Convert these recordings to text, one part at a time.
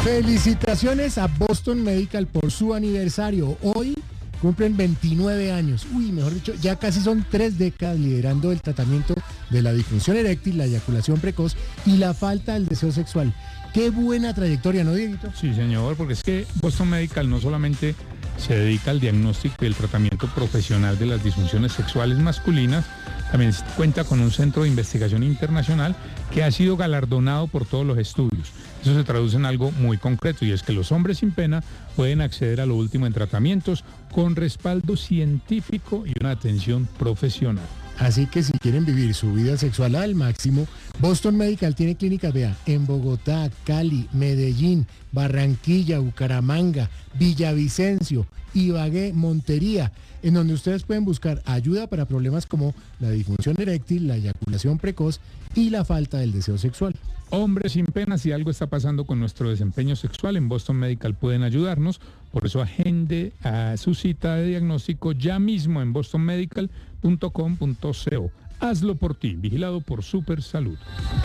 Felicitaciones a Boston Medical por su aniversario. Hoy cumplen 29 años. Mejor dicho, ya casi son 3 décadas liderando el tratamiento de la disfunción eréctil, la eyaculación precoz y la falta del deseo sexual. Qué buena trayectoria, ¿no, Dieguito? Sí, señor, porque es que Boston Medical no solamente se dedica al diagnóstico y el tratamiento profesional de las disfunciones sexuales masculinas, también cuenta con un centro de investigación internacional que ha sido galardonado por todos los estudios. Eso se traduce en algo muy concreto, y es que los hombres sin pena pueden acceder a lo último en tratamientos con respaldo científico y una atención profesional. Así que si quieren vivir su vida sexual al máximo, Boston Medical tiene clínicas, en Bogotá, Cali, Medellín, Barranquilla, Bucaramanga, Villavicencio, Ibagué, Montería, en donde ustedes pueden buscar ayuda para problemas como la disfunción eréctil, la eyaculación precoz y la falta del deseo sexual. Hombres sin pena, si algo está pasando con nuestro desempeño sexual, en Boston Medical pueden ayudarnos. Por eso agende a su cita de diagnóstico ya mismo en bostonmedical.com.co. Hazlo por ti, vigilado por Supersalud.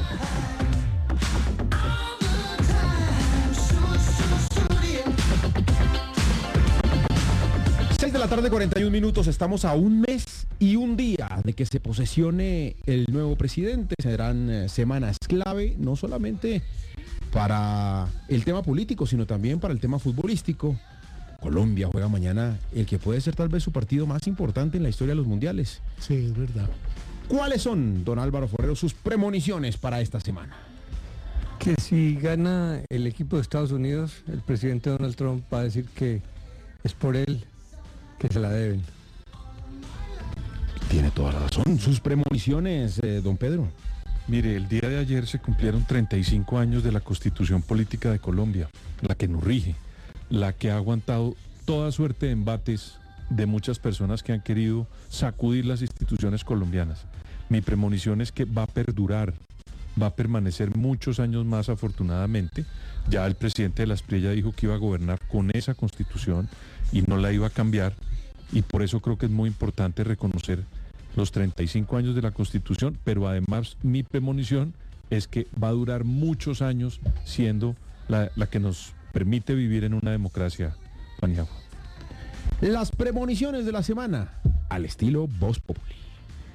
6:41 p.m, estamos a un mes y un día de que se posesione el nuevo presidente. Serán semanas clave, no solamente para el tema político, sino también para el tema futbolístico. Colombia juega mañana el que puede ser tal vez su partido más importante en la historia de los mundiales. Sí, es verdad. ¿Cuáles son, don Álvaro Forero, sus premoniciones para esta semana? Que si gana el equipo de Estados Unidos, el presidente Donald Trump va a decir que es por él que se la deben. Tiene toda la razón. Sus premoniciones, don Pedro. Mire, el día de ayer se cumplieron 35 años de la Constitución Política de Colombia, la que nos rige, la que ha aguantado toda suerte de embates de muchas personas que han querido sacudir las instituciones colombianas. Mi premonición es que va a perdurar, va a permanecer muchos años más, afortunadamente. Ya el presidente de la Espriella dijo que iba a gobernar con esa Constitución y no la iba a cambiar, y por eso creo que es muy importante reconocer los 35 años de la Constitución, pero además mi premonición es que va a durar muchos años siendo la que nos permite vivir en una democracia, Paniagua. Las premoniciones de la semana, al estilo Voz Populi.